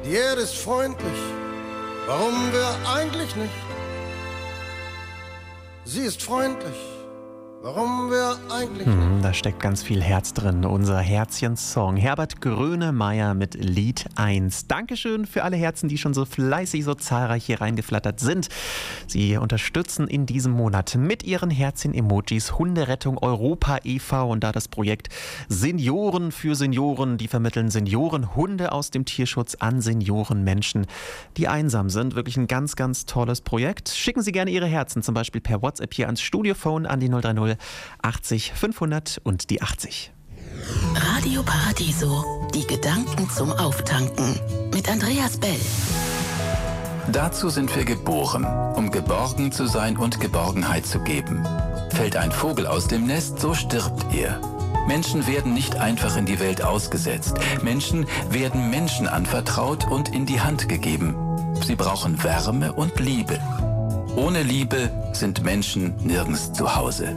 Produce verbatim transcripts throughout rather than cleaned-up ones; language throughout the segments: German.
Die Erde ist freundlich, warum wir eigentlich nicht? Sie ist freundlich, warum wir eigentlich nicht? Hm, da steckt ganz viel Herz drin. Unser Herzchen-Song. Herbert Grönemeyer mit Lied eins. Dankeschön für alle Herzen, die schon so fleißig, so zahlreich hier reingeflattert sind. Sie unterstützen in diesem Monat mit ihren Herzchen-Emojis Hunderettung Europa e V und da das Projekt Senioren für Senioren. Die vermitteln Seniorenhunde aus dem Tierschutz an Seniorenmenschen, die einsam sind. Wirklich ein ganz, ganz tolles Projekt. Schicken Sie gerne Ihre Herzen, zum Beispiel per WhatsApp hier ans Studiophone an die null drei null achtzig fünfhundert und die achtzig. Radio Paradiso, die Gedanken zum Auftanken mit Andreas Bell. Dazu sind wir geboren, um geborgen zu sein und Geborgenheit zu geben. Fällt ein Vogel aus dem Nest, so stirbt er. Menschen werden nicht einfach in die Welt ausgesetzt. Menschen werden Menschen anvertraut und in die Hand gegeben. Sie brauchen Wärme und Liebe. Ohne Liebe sind Menschen nirgends zu Hause.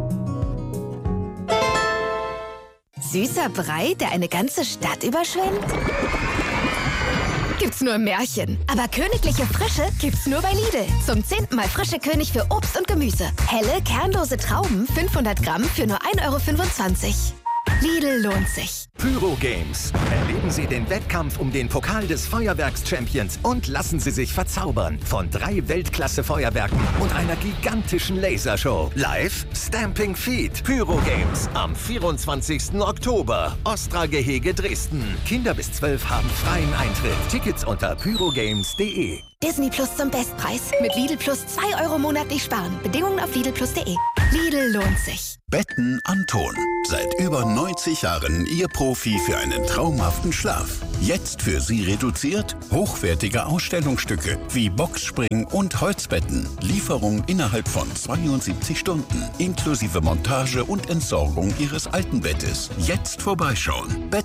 Süßer Brei, der eine ganze Stadt überschwemmt? Gibt's nur im Märchen. Aber königliche Frische gibt's nur bei Lidl. Zum zehnten Mal frische König für Obst und Gemüse. Helle, kernlose Trauben, fünfhundert Gramm für nur ein Euro fünfundzwanzig. Lidl lohnt sich. Pyro Games. Erleben Sie den Wettkampf um den Pokal des Feuerwerks-Champions und lassen Sie sich verzaubern von drei Weltklasse-Feuerwerken und einer gigantischen Lasershow. Live Stamping Feet. Pyro Games am vierundzwanzigsten Oktober. Ostra-Gehege Dresden. Kinder bis zwölf haben freien Eintritt. Tickets unter pyrogames punkt de. Disney Plus zum Bestpreis. Mit Lidl Plus zwei Euro monatlich sparen. Bedingungen auf lidl plus punkt de. Lidl lohnt sich. Betten Anton. Seit über neunzig Jahren Ihr Profi für einen traumhaften Schlaf. Jetzt für Sie reduziert hochwertige Ausstellungsstücke wie Boxspring und Holzbetten. Lieferung innerhalb von zweiundsiebzig Stunden. Inklusive Montage und Entsorgung Ihres alten Bettes. Jetzt vorbeischauen. Betten